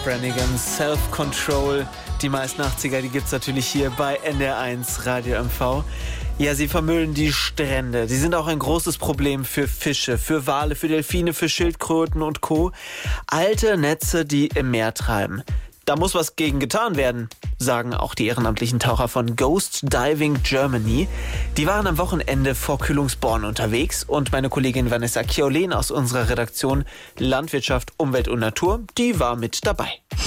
Brannigan, Self-Control. Die meisten 80er, die gibt's natürlich hier bei NDR1 Radio MV. Ja, sie vermüllen die Strände. Sie sind auch ein großes Problem für Fische, für Wale, für Delfine, für Schildkröten und Co. Alte Netze, die im Meer treiben. Da muss was gegen getan werden, sagen auch die ehrenamtlichen Taucher von Ghost Diving Germany. Die waren am Wochenende vor Kühlungsborn unterwegs und meine Kollegin Vanessa Kiolen aus unserer Redaktion Landwirtschaft, Umwelt und Natur, die war mit dabei.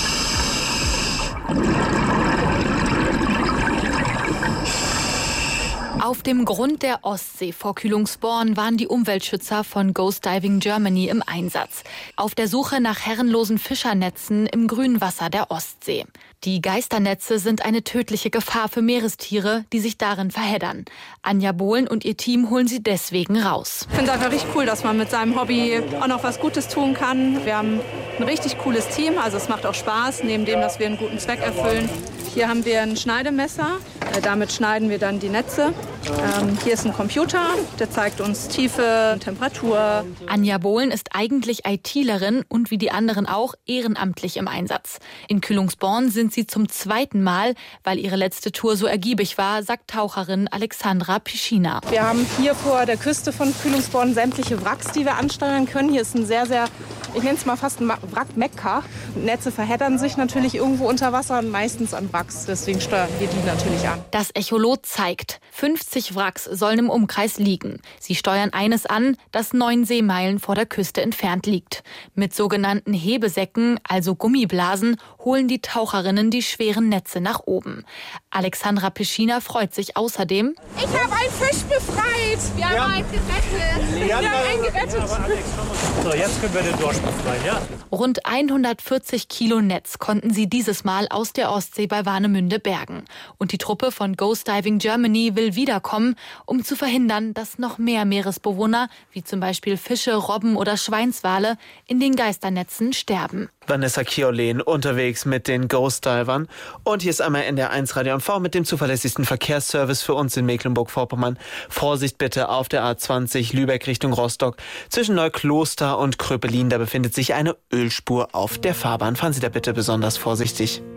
Auf dem Grund der Ostsee vor Kühlungsborn waren die Umweltschützer von Ghost Diving Germany im Einsatz. Auf der Suche nach herrenlosen Fischernetzen im grünen Wasser der Ostsee. Die Geisternetze sind eine tödliche Gefahr für Meerestiere, die sich darin verheddern. Anja Bohlen und ihr Team holen sie deswegen raus. Ich finde es einfach richtig cool, dass man mit seinem Hobby auch noch was Gutes tun kann. Wir haben ein richtig cooles Team, also es macht auch Spaß, neben dem, dass wir einen guten Zweck erfüllen. Hier haben wir ein Schneidemesser, damit schneiden wir dann die Netze. Hier ist ein Computer, der zeigt uns Tiefe, Temperatur. Anja Bohlen ist eigentlich ITlerin und wie die anderen auch ehrenamtlich im Einsatz. In Kühlungsborn sind sie zum zweiten Mal, weil ihre letzte Tour so ergiebig war, sagt Taucherin Alexandra Pischina. Wir haben hier vor der Küste von Kühlungsborn sämtliche Wracks, die wir ansteuern können. Hier ist ein sehr, ich nenne es mal fast ein Wrack-Mekka. Netze verheddern sich natürlich irgendwo unter Wasser und meistens an Wracks. Deswegen steuern wir die natürlich an. Das Echolot zeigt, 50 Wracks sollen im Umkreis liegen. Sie steuern eines an, das 9 Seemeilen vor der Küste entfernt liegt. Mit sogenannten Hebesäcken, also Gummiblasen, holen die Taucherinnen die schweren Netze nach oben. Alexandra Pischina freut sich außerdem. Ich habe einen Fisch befreit. Wir haben einen gerettet. Wir haben einen gerettet. So, jetzt können wir den Dorsch befreien, ja? Rund 140 Kilo Netz konnten sie dieses Mal aus der Ostsee bei Warnemünde bergen. Und die Truppe von Ghost Diving Germany will wiederkommen, um zu verhindern, dass noch mehr Meeresbewohner, wie zum Beispiel Fische, Robben oder Schweinswale, in den Geisternetzen sterben. Vanessa Kiolen unterwegs mit den Ghost Divern. Und hier ist einmal NDR1 Radio MV mit dem zuverlässigsten Verkehrsservice für uns in Mecklenburg-Vorpommern. Vorsicht bitte auf der A20 Lübeck Richtung Rostock. Zwischen Neukloster und Kröpelin, da befindet sich eine Ölspur auf der Fahrbahn. Fahren Sie da bitte besonders vorsichtig.